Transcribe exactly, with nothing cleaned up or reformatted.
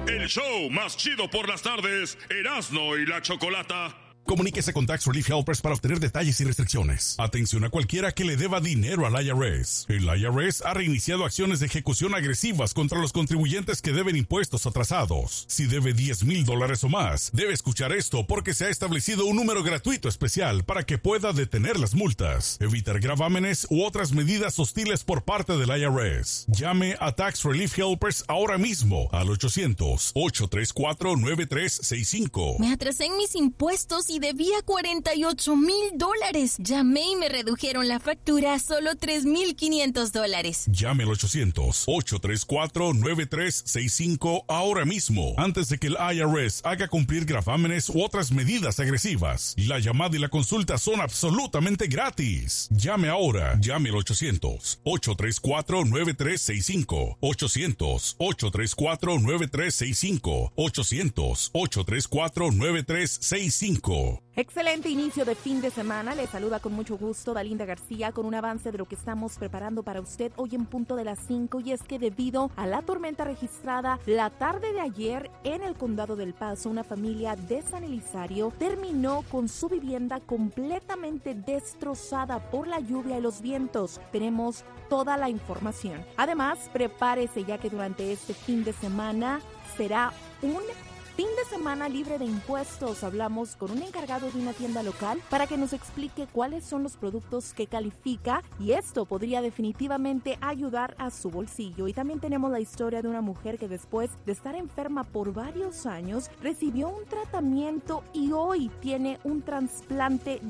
El show más chido por las tardes, Erasmo y la Chocolata. Comuníquese con Tax Relief Helpers para obtener detalles y restricciones. Atención a cualquiera que le deba dinero al I R S. El I R S ha reiniciado acciones de ejecución agresivas contra los contribuyentes que deben impuestos atrasados. Si debe diez mil dólares o más, debe escuchar esto porque se ha establecido un número gratuito especial para que pueda detener las multas, evitar gravámenes u otras medidas hostiles por parte del I R S. Llame a Tax Relief Helpers ahora mismo al ochocientos, ocho tres cuatro, nueve tres seis cinco. Me atrasé en mis impuestos y debía cuarenta y ocho mil dólares. Llamé y me redujeron la factura a solo tres mil quinientos dólares. Llame al ochocientos, ocho tres cuatro, nueve tres seis cinco ahora mismo, antes de que el I R S haga cumplir gravámenes u otras medidas agresivas. La llamada y la consulta son absolutamente gratis. Llame ahora. Llame al ochocientos, ocho tres cuatro, nueve tres seis cinco. ochocientos, ocho tres cuatro, nueve tres seis cinco. ochocientos, ocho tres cuatro, nueve tres seis cinco. Excelente inicio de fin de semana. Le saluda con mucho gusto Dalinda García con un avance de lo que estamos preparando para usted hoy en punto de las cinco. Y es que debido a la tormenta registrada la tarde de ayer en el condado del Paso, una familia de San Elizario terminó con su vivienda completamente destrozada por la lluvia y los vientos. Tenemos toda la información. Además, prepárese ya que durante este fin de semana será un fin de semana libre de impuestos. Hablamos con un encargado de una tienda local para que nos explique cuáles son los productos que califica y esto podría definitivamente ayudar a su bolsillo. Y también tenemos la historia de una mujer que después de estar enferma por varios años recibió un tratamiento y hoy tiene un trasplante